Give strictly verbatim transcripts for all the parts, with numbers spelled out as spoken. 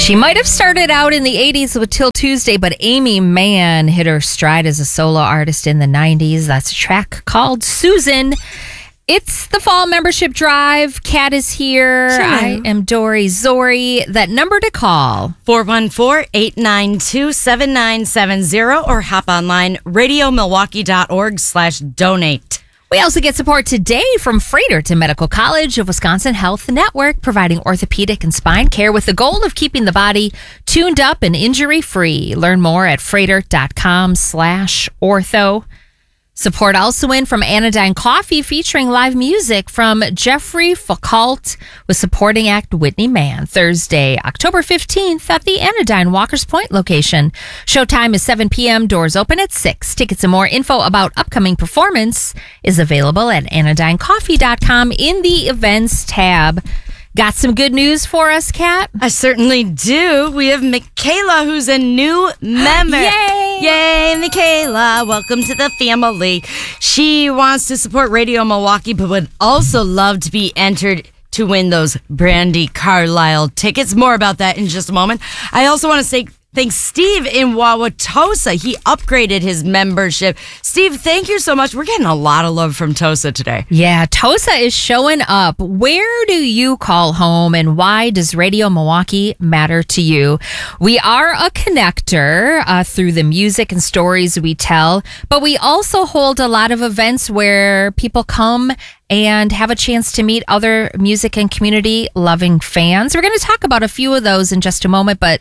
She might have started out in the eighties with Till Tuesday, but Amy Mann hit her stride as a solo artist in the nineties. That's a track called Susan. It's the fall membership drive. Kat is here. Sure. I am Dory Zori. That number to call. four one four, eight nine two, seven nine seven zero or hop online, radiomilwaukee.org slash donate. We also get support today from Freighter to Medical College of Wisconsin Health Network, providing orthopedic and spine care with the goal of keeping the body tuned up and injury-free. Learn more at freighter.com slash ortho. Support also in from Anodyne Coffee, featuring live music from Jeffrey Foucault with supporting act Whitney Mann. Thursday, October fifteenth at the Anodyne Walkers Point location. Showtime is seven p.m. Doors open at six. Tickets and more info about upcoming performance is available at anodyne coffee dot com in the events tab. Got some good news for us, Kat? I certainly do. We have Michaela, who's a new member. Yay! Yay, Michaela. Welcome to the family. She wants to support Radio Milwaukee, but would also love to be entered to win those Brandi Carlile tickets. More about that in just a moment. I also want to say thanks, Steve in Wauwatosa. He upgraded his membership. Steve, thank you so much. We're getting a lot of love from Tosa today. Yeah, Tosa is showing up. Where do you call home, and why does Radio Milwaukee matter to you? We are a connector uh, through the music and stories we tell, but we also hold a lot of events where people come and have a chance to meet other music and community loving fans. We're going to talk about a few of those in just a moment, but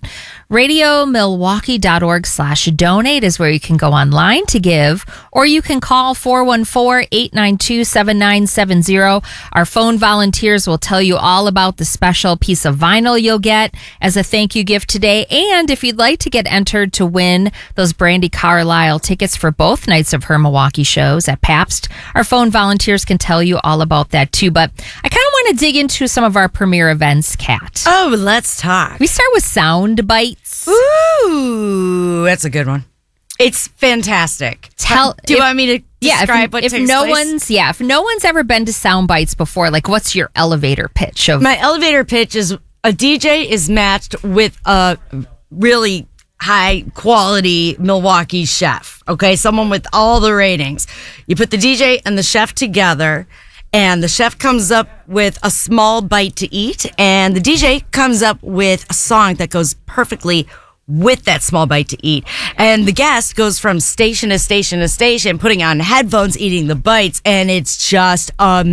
radiomilwaukee.org slash donate is where you can go online to give, or you can call four one four, eight nine two, seven nine seven zero. Our phone volunteers will tell you all about the special piece of vinyl you'll get as a thank you gift today. And if you'd like to get entered to win those Brandi Carlile tickets for both nights of her Milwaukee shows at Pabst, our phone volunteers can tell you all about that too. But I kind of want to dig into some of our premier events, Kat. Oh, let's talk. We start with Sound Bites. Ooh, that's a good one. It's fantastic. Tell, Do you if, want me to yeah, describe if, what if takes no place? one's yeah, if no one's ever been to Sound Bites before, like, what's your elevator pitch of My elevator pitch is a D J is matched with a really high quality Milwaukee chef. Okay, someone with all the ratings. You put the D J and the chef together, and the chef comes up with a small bite to eat, and the D J comes up with a song that goes perfectly with that small bite to eat. And the guest goes from station to station to station, putting on headphones, eating the bites, and it's just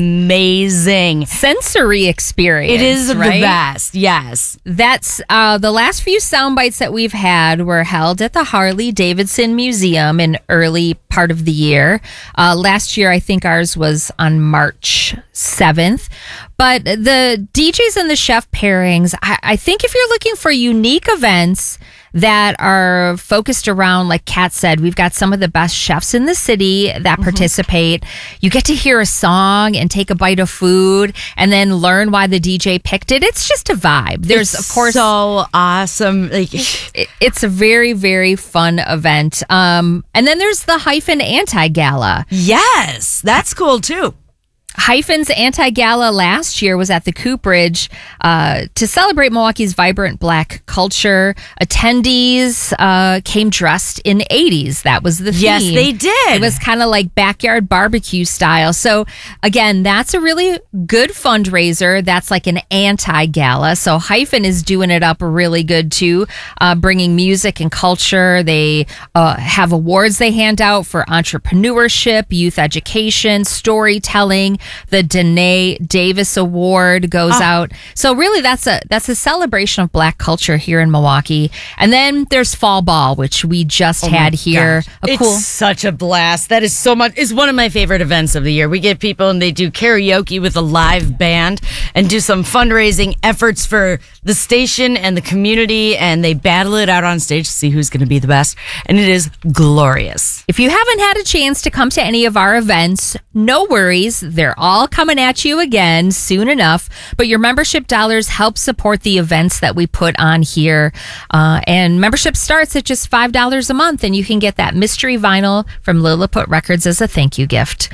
amazing. sensory experience. It is right? the best, yes. That's uh, the last few sound bites that we've had were held at the Harley Davidson Museum in early part of the year. Uh, last year, I think ours was on March seventh. But the D Js and the chef pairings, I, I think if you're looking for unique events that are focused around, like Kat said, we've got some of the best chefs in the city that mm-hmm. participate. You get to hear a song and take a bite of food and then learn why the D J picked it. It's just a vibe. There's, it's of course, so awesome. Like, it, it's a very, very fun event. Um, and then there's the Hyphen Anti-Gala. yes, that's cool too. Hyphen's Anti-Gala last year was at the Cooperage uh, to celebrate Milwaukee's vibrant Black culture. Attendees uh, came dressed in eighties. That was the theme. Yes, they did. It was kind of like backyard barbecue style. So again, that's a really good fundraiser. That's like an anti-gala. So Hyphen is doing it up really good too, uh, bringing music and culture. They uh, have awards they hand out for entrepreneurship, youth education, storytelling. The Danae Davis Award goes oh. out. So really that's a that's a celebration of Black culture here in Milwaukee. And then there's Fall Ball, which we just oh had here. Gosh. A it's cool such a blast. That is so much. It's one of my favorite events of the year. We get people and they do karaoke with a live band and do some fundraising efforts for the station and the community, and they battle it out on stage to see who's going to be the best. And it is glorious. If you haven't had a chance to come to any of our events, no worries. They're all coming at you again soon enough. But your membership dollars help support the events that we put on here. Uh, and membership starts at just five dollars a month, and you can get that mystery vinyl from Lilliput Records as a thank you gift.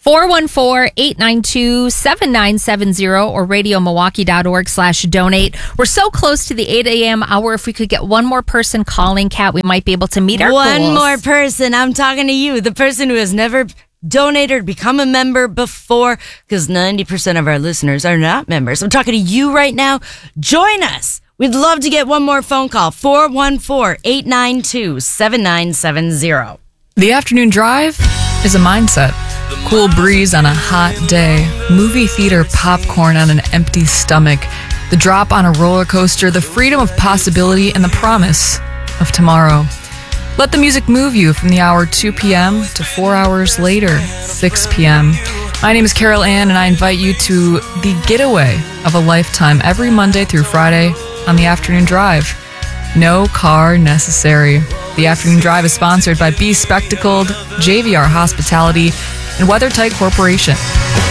four one four, eight nine two, seven nine seven zero or radio milwaukee dot org slash donate. We're so close to the eight a.m. hour. If we could get one more person calling, Kat, we might be able to meet our One goals. more person. I'm talking to you, the person who has never donated or become a member before, because ninety percent of our listeners are not members. I'm talking to you right now. Join us. We'd love to get one more phone call. four one four, eight nine two, seven nine seven zero. The afternoon drive is a mindset. Cool breeze on a hot day, movie theater popcorn on an empty stomach, the drop on a roller coaster, the freedom of possibility, and the promise of tomorrow. Let the music move you from the hour two p.m. to four hours later, six p.m. My name is Carol Ann, and I invite you to the getaway of a lifetime every Monday through Friday on the afternoon drive. No car necessary. The afternoon drive is sponsored by Be Spectacled, J V R Hospitality, and WeatherTight Corporation.